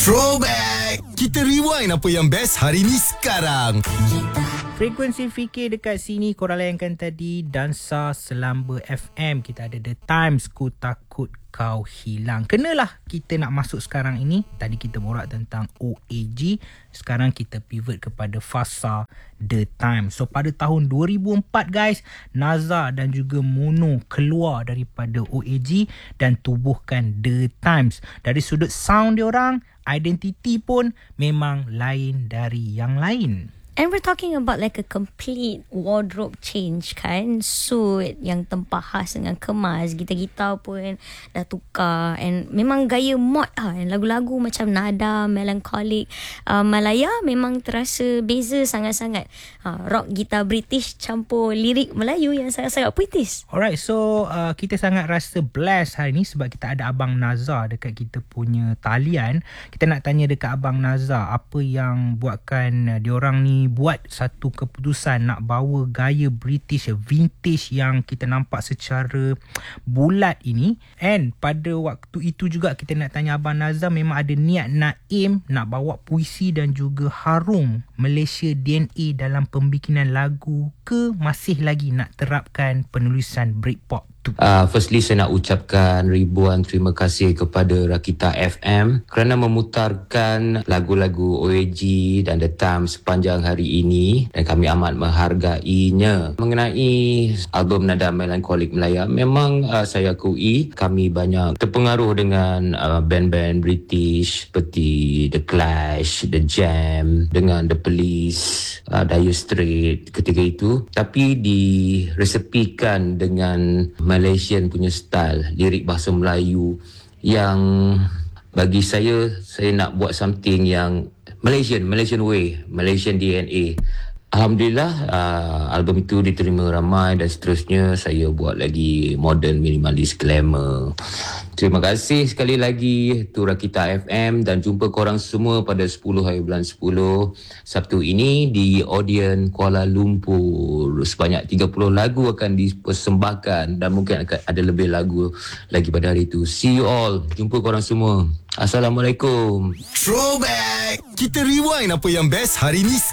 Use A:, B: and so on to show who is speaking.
A: Throwback. Kita rewind apa yang best hari ni sekarang.
B: Frekuensi fikir dekat sini korang layankan tadi Dansa Selamba FM. Kita ada The Times, Ku Takut Kau Hilang. Kenalah kita nak masuk sekarang ini. Tadi kita borak tentang OAG. Sekarang kita pivot kepada fasa The Times. So pada tahun 2004 guys, Naza dan juga Mono keluar daripada OAG dan tubuhkan The Times. Dari sudut sound diorang, identiti pun memang lain dari yang lain.
C: And we're talking about like a complete wardrobe change kan. Suit yang tempah khas dengan kemas, gitar-gitar pun dah tukar. And memang gaya mod And lagu-lagu macam nada melancholic Malaya memang terasa beza sangat-sangat. Rock gitar British campur lirik Melayu yang sangat-sangat puitis.
B: Alright, so kita sangat rasa blessed hari ni sebab kita ada Abang Nazar dekat kita punya talian. Kita nak tanya dekat Abang Nazar apa yang buatkan diorang ni buat satu keputusan nak bawa gaya British vintage yang kita nampak secara bulat ini. And pada waktu itu juga kita nak tanya Abang Nazar memang ada niat nak aim nak bawa puisi dan juga harum Malaysia DNA dalam pembikinan lagu ke masih lagi nak terapkan penulisan Britpop tu?
D: Firstly saya nak ucapkan ribuan terima kasih kepada Rakita FM kerana memutarkan lagu-lagu OAG dan The Times sepanjang hari ini dan kami amat menghargainya. Mengenai album Nada Melancholic Melaya, memang saya akui kami banyak terpengaruh dengan band-band British seperti The Clash, The Jam, dengan The Police, Dire Straits ketika itu, tapi diresepikan dengan Malaysian punya style, lirik bahasa Melayu yang bagi saya nak buat something yang Malaysian way, Malaysian DNA. Alhamdulillah album itu diterima ramai dan seterusnya saya buat lagi modern minimalist glamour. Terima kasih sekali lagi tu Rakita FM dan jumpa korang semua pada 10 hari bulan 10 Sabtu ini di Odeon Kuala Lumpur. Sebanyak 30 lagu akan dipersembahkan dan mungkin akan ada lebih lagu lagi pada hari itu. See you all. Jumpa korang semua. Assalamualaikum.
A: Throwback. Kita rewind apa yang best hari ni